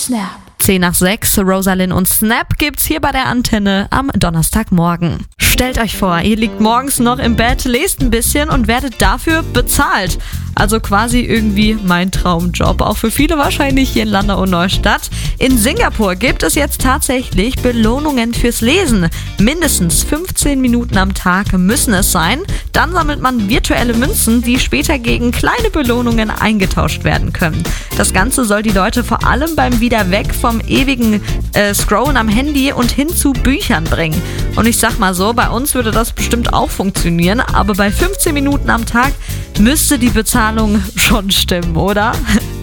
Snap. 10:06, Rosalind und Snap gibt's hier bei der Antenne am Donnerstagmorgen. Stellt euch vor, ihr liegt morgens noch im Bett, lest ein bisschen und werdet dafür bezahlt. Also quasi irgendwie mein Traumjob, auch für viele wahrscheinlich hier in Landau und Neustadt. In Singapur gibt es jetzt tatsächlich Belohnungen fürs Lesen. Mindestens 15 Minuten am Tag müssen es sein. Dann sammelt man virtuelle Münzen, die später gegen kleine Belohnungen eingetauscht werden können. Das Ganze soll die Leute vor allem beim wieder weg vom ewigen Scrollen am Handy und hin zu Büchern bringen. Und ich sag mal so, bei uns würde das bestimmt auch funktionieren, aber bei 15 Minuten am Tag müsste die Bezahlung schon stimmen, oder?